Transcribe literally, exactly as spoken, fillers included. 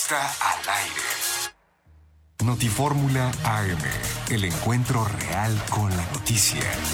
está al aire. Notifórmula A M, el encuentro real con la noticia.